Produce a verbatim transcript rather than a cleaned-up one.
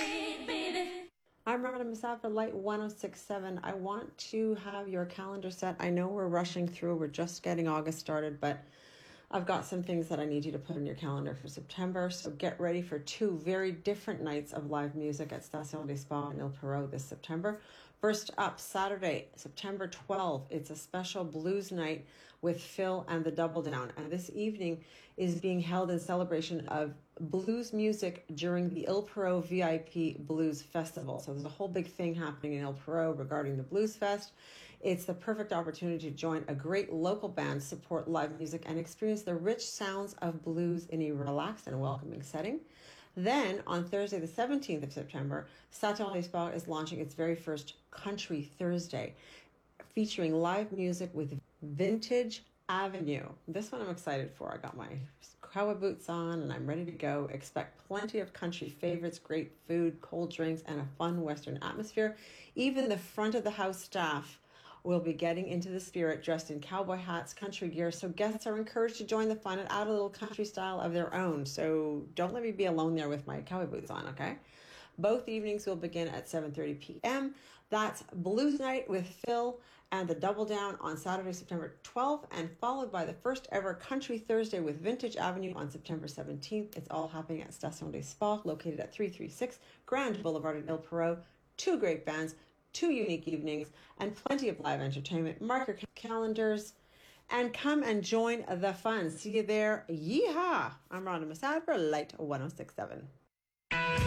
I'm Rhonda Masafra, Light one oh six point seven. I want to have your calendar set. I know we're rushing through. We're just getting August started, but I've got some things that I need you to put in your calendar for September. So get ready for two very different nights of live music at Station des Sports in Ile Perrot this September. First up, Saturday, September twelfth, it's a special blues night with Phil and the Double Down. And this evening is being held in celebration of blues music during the Ile Perrot V I P Blues Festival. So there's a whole big thing happening in Ile Perrot regarding the Blues Fest. It's the perfect opportunity to join a great local band, support live music, and experience the rich sounds of blues in a relaxed and welcoming setting. Then, on Thursday, the seventeenth of September, Station des Sports is launching its very first Country Thursday, featuring live music with Vintage Avenue. This one I'm excited for. I got my cowboy boots on and I'm ready to go. Expect plenty of country favorites, great food, cold drinks, and a fun Western atmosphere. Even the front of the house staff will be getting into the spirit dressed in cowboy hats, country gear. So guests are encouraged to join the fun and add a little country style of their own. So don't let me be alone there with my cowboy boots on, okay? Both evenings will begin at seven thirty p.m. That's Blues Night with Phil and the Double Down on Saturday, September twelfth, and followed by the first ever Country Thursday with Vintage Avenue on September seventeenth. It's all happening at Station des Sports, located at three thirty-six Grand Boulevard in Ile Perrot. Two great bands, two unique evenings, and plenty of live entertainment. Mark your calendars and come and join the fun. See you there. Yeehaw! I'm Rhonda Masafra, Light one oh six point seven.